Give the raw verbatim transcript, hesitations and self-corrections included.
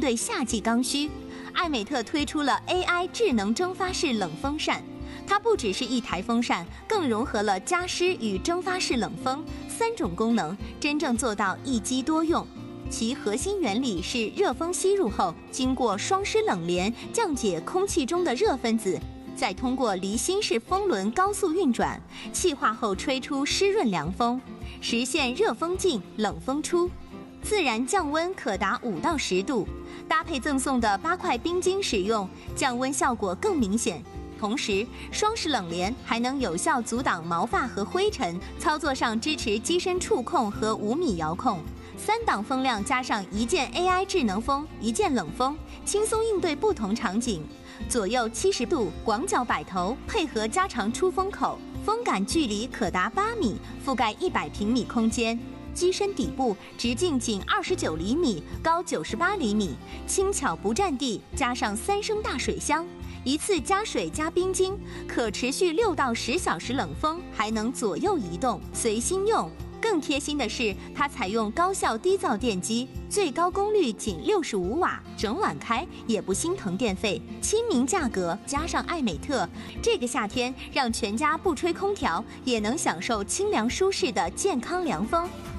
对夏季刚需。艾美特推出了 A I 智能蒸发式冷风扇，它不只是一台风扇，更融合了加湿与蒸发式冷风三种功能，真正做到一机多用。其核心原理是热风吸入后，经过双湿冷链降解空气中的热分子，再通过离心式风轮高速运转，气化后吹出湿润凉风，实现热风进冷风出，自然降温可达五到十度。搭配赠送的八块冰晶使用，降温效果更明显。同时，双式冷帘还能有效阻挡毛发和灰尘，操作上支持机身触控和五米遥控。三档风量加上一键 A I 智能风、一键冷风，轻松应对不同场景。左右七十度广角摆头，配合加长出风口，风感距离可达八米，覆盖一百平米空间。机身底部直径仅二十九厘米，高九十八厘米，轻巧不占地，加上三升大水箱，一次加水加冰晶，可持续六到十小时冷风，还能左右移动，随心用。更贴心的是，它采用高效低噪电机，最高功率仅六十五瓦，整晚开也不心疼电费。亲民价格加上艾美特，这个夏天让全家不吹空调也能享受清凉舒适的健康凉风。